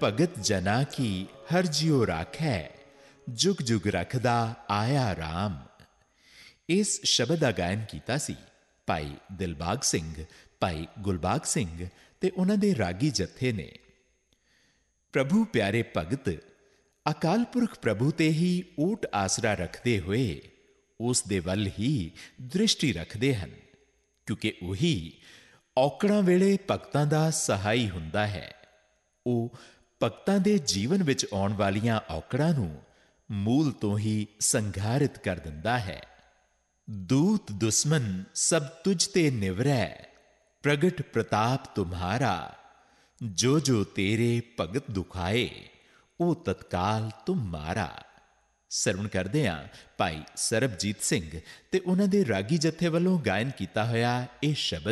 ਭਗਤ ਜਨਾ ਕੀ ਹਰ ਜਿਉ ਰਾਖੈ, ਜੁਗ ਜੁਗ ਰਖਦਾ ਆਇਆ ਰਾਮ। ਇਸ ਸ਼ਬਦ ਦਾ ਗਾਇਨ ਕੀਤਾ ਸੀ ਭਾਈ ਦਿਲਬਾਗ ਸਿੰਘ, ਭਾਈ ਗੁਲਬਾਗ ਸਿੰਘ ਤੇ ਉਹਨਾਂ ਦੇ ਰਾਗੀ ਜਥੇ ਨੇ। ਪ੍ਰਭੂ ਪਿਆਰੇ ਭਗਤ ਅਕਾਲ ਪੁਰਖ ਪ੍ਰਭੂ ਤੇ ਹੀ ਓਟ ਆਸਰਾ ਰੱਖਦੇ ਹੋਏ ਉਸ ਦੇ ਵੱਲ ਹੀ ਦ੍ਰਿਸ਼ਟੀ ਰੱਖਦੇ ਹਨ, ਕਿਉਂਕਿ ਉਹੀ ਔਕੜਾਂ ਵੇਲੇ ਭਗਤਾਂ ਦਾ ਸਹਾਈ ਹੁੰਦਾ ਹੈ। ਉਹ ਭਗਤਾਂ ਦੇ ਜੀਵਨ ਵਿੱਚ ਆਉਣ ਵਾਲੀਆਂ ਔਕੜਾਂ ਨੂੰ ਮੂਲ ਤੋਂ ਹੀ ਸੰਘਾਰਿਤ ਕਰ ਦਿੰਦਾ ਹੈ। ਦੂਤ ਦੁਸ਼ਮਨ ਸਭ ਤੁਝ ਤੇ ਨਿਵਰੈ, ਪ੍ਰਗਟ ਪ੍ਰਤਾਪ ਤੁਮਹਾਰਾ, ਜੋ ਜੋ ਤੇਰੇ ਭਗਤ ਦੁਖਾਏ, ਉਹ ਤਤਕਾਲ ਤੁਮ ਮਾਰਾ। ਸਰਵਣ ਕਰਦੇ ਹਾਂ ਭਾਈ ਸਰਬਜੀਤ ਸਿੰਘ ਤੇ ਉਹਨਾਂ ਦੇ ਰਾਗੀ ਜਥੇ ਵੱਲੋਂ ਗਾਇਨ ਕੀਤਾ ਹੋਇਆ ਇਹ ਸ਼ਬਦ।